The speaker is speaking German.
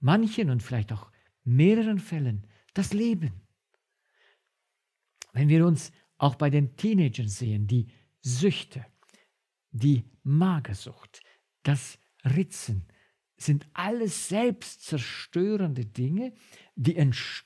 manchen und vielleicht auch mehreren Fällen das Leben. Wenn wir uns auch bei den Teenagern sehen, die Süchte, die Magersucht, das Ritzen, sind alles selbstzerstörende Dinge, die